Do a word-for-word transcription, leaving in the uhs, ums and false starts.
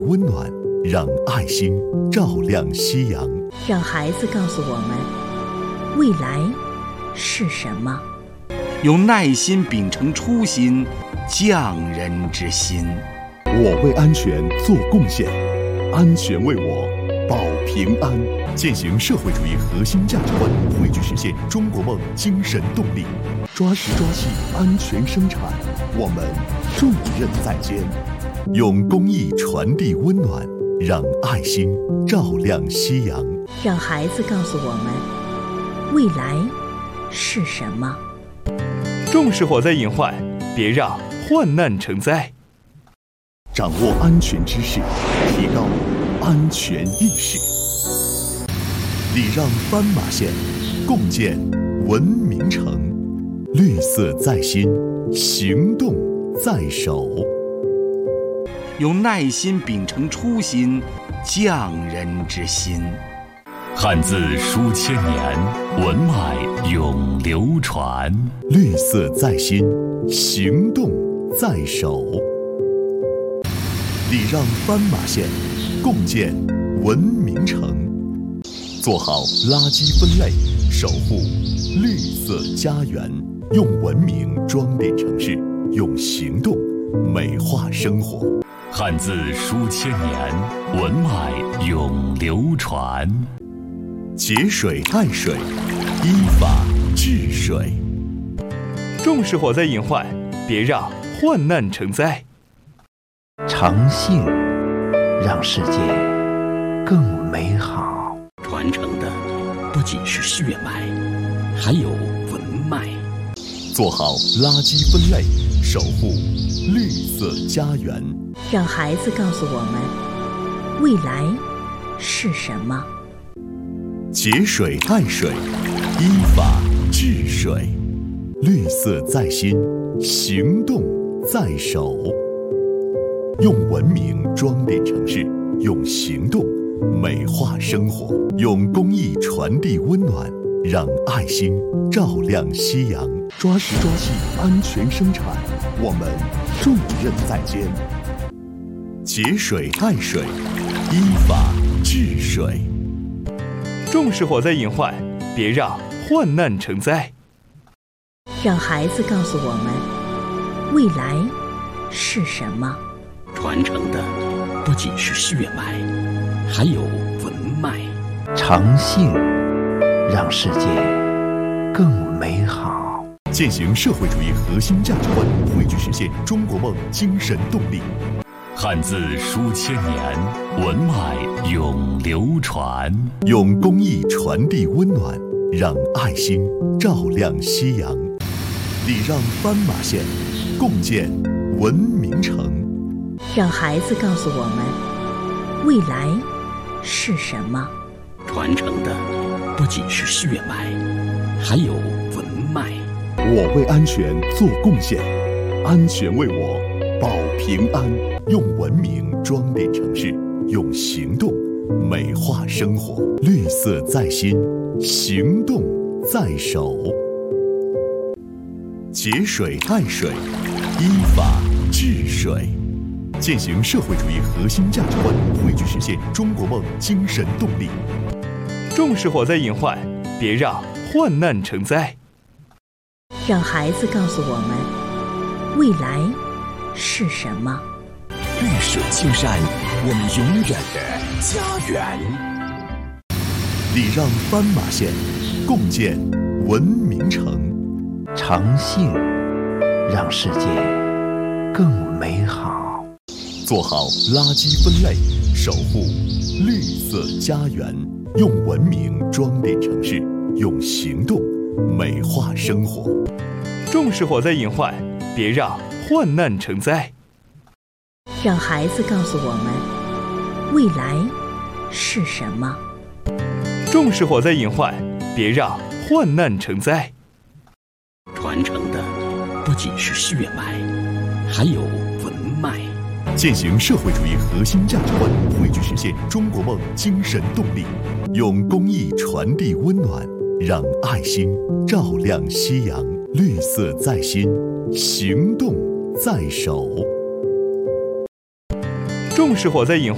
温暖，让爱心照亮夕阳。 让孩子告诉我们，未来是什么。 用耐心秉承初心，匠人之心。 我为安全做贡献，安全为我保平安。践行社会主义核心价值观，汇聚实现中国梦精神动力。抓实抓细，安全生产，我们重任在肩。用公益传递温暖，让爱心照亮夕阳。 让孩子告诉我们，未来是什么。 重视火灾隐患，别让患难成灾。 掌握安全知识，提高安全意识。礼让斑马线，共建文明城。绿色在心，行动在手。 用耐心秉承初心，匠人之心。 汉字书千年，文脉永流传。 绿色在心，行动在手。礼让斑马线，共建文明城。做好垃圾分类，守护绿色家园。用文明装点城市，用行动美化生活。 汉字书千年，文脉永流传。 节水爱水，依法治水。 重视火灾隐患，别让患难成灾。 诚信让世界更美好。 传承的不仅是血脉，还有文脉。 做好垃圾分类，守护绿色家园。 让孩子告诉我们，未来是什么。 节水爱水，依法治水。绿色在心，行动在手。用文明装点城市，用行动美化生活。用公益传递温暖，让爱心照亮夕阳。抓实抓细，安全生产，我们重任在肩。节水爱水，依法治水。 重视火灾隐患，别让患难成灾。 让孩子告诉我们，未来是什么。 传承的不仅是血脉，还有文脉。 诚信让世界更美好。 践行社会主义核心价值观，汇聚实现中国梦精神动力。 汉字书千年，文脉永流传。 用公益传递温暖，让爱心照亮夕阳。礼让斑马线，共建文明城。 让孩子告诉我们，未来是什么。 传承的不仅是血脉，还有文脉。 我为安全做贡献，安全为我保平安。用文明装点城市，用行动美化生活。绿色在心，行动在手。节水爱水，依法治水。践行社会主义核心价值观，汇聚实现中国梦精神动力。 重视火灾隐患，别让患难成灾。 让孩子告诉我们，未来是什么。 绿水青山，我们永远的家园。 礼让斑马线，共建文明城。 诚信让世界更美好。 做好垃圾分类，守护绿色家园。用文明装点城市，用行动美化生活。 重视火灾隐患，别让患难成灾。 让孩子告诉我们，未来是什么。 重视火灾隐患，别让患难成灾。 传承的不仅是血脉，还有文脉。 践行社会主义核心价值观，汇聚实现中国梦精神动力。用公益传递温暖，让爱心照亮夕阳。绿色在心，行动在手。 重视火灾隐患。